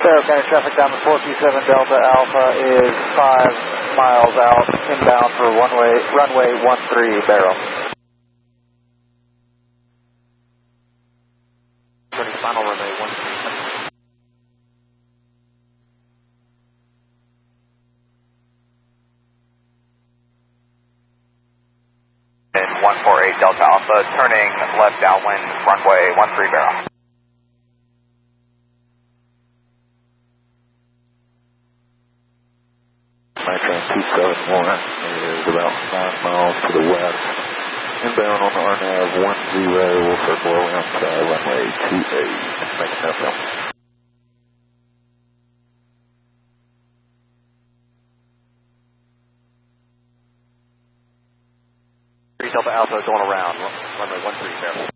Faro County traffic down to 427 Delta Alpha is 5 miles out, inbound for runway 13 Barrow. Final runway 13. And 148 Delta Alpha, turning left downwind, runway 13 Barrow. Nitron 271 is about 5 miles to the west. Inbound on the RNAV 10, we'll circle around runway 28. Thanks, FM. Delta Alpha going around, runway 13 Barrow.